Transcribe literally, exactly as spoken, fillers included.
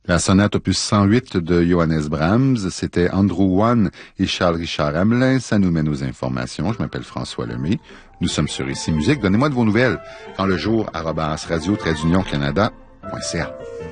La sonate opus cent huit de Johannes Brahms, c'était Andrew Wan et Charles-Richard Hamelin. Ça nous mène aux informations. Je m'appelle François Lemay. Nous sommes sur Ici Musique. Donnez-moi de vos nouvelles. Quand le jour, arobase radio-canada point c a.